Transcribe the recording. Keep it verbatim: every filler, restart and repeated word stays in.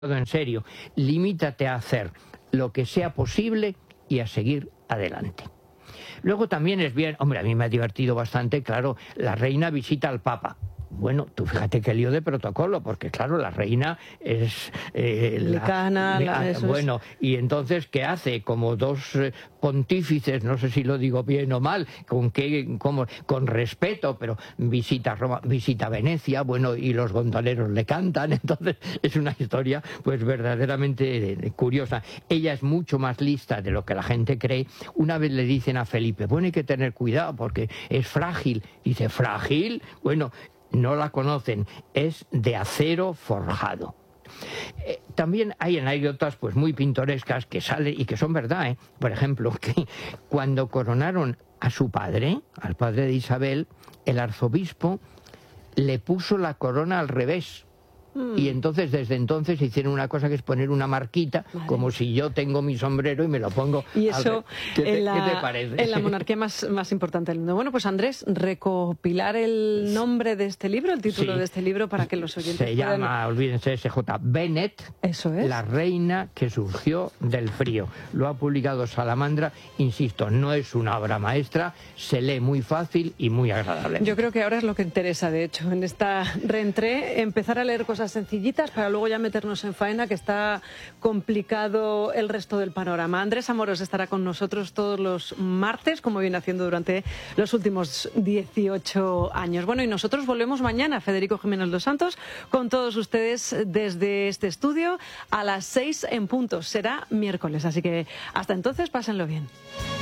en serio, limítate a hacer lo que sea posible y a seguir adelante. Luego también es bien, hombre, a mí me ha divertido bastante, claro, la reina visita al Papa. Bueno, tú fíjate qué lío de protocolo, porque claro, la reina es... Eh, Licana, la, la, eso bueno, es... y entonces, ¿qué hace? Como dos eh, pontífices, no sé si lo digo bien o mal, con qué, como, con respeto, pero visita Roma, visita Venecia, bueno, y los gondoleros le cantan, entonces es una historia pues verdaderamente eh, curiosa. Ella es mucho más lista de lo que la gente cree. Una vez le dicen a Felipe, bueno, hay que tener cuidado porque es frágil. Dice, ¿frágil? Bueno... No la conocen, es de acero forjado. Eh, también hay anécdotas pues muy pintorescas que salen y que son verdad, ¿eh? Por ejemplo, que cuando coronaron a su padre, al padre de Isabel, el arzobispo le puso la corona al revés. Mm. Y entonces, desde entonces, hicieron una cosa que es poner una marquita, vale, como si yo tengo mi sombrero y me lo pongo. Y eso, ¿Qué te, en, la, ¿qué te parece? En la monarquía más, más importante del mundo. Bueno, pues Andrés, recopilar el nombre de este libro, el título sí. de este libro, para que los oyentes Se puedan... llama, olvídense, S J Bennet, eso es. La reina que surgió del frío. Lo ha publicado Salamandra, insisto, no es una obra maestra, se lee muy fácil y muy agradable. Yo creo que ahora es lo que interesa, de hecho, en esta reentré, empezar a leer cosas sencillitas para luego ya meternos en faena, que está complicado el resto del panorama. Andrés Amorós estará con nosotros todos los martes, como viene haciendo durante los últimos dieciocho años. Bueno, y nosotros volvemos mañana, Federico Jiménez Dos Santos, con todos ustedes desde este estudio a las seis en punto. Será miércoles, así que hasta entonces pásenlo bien.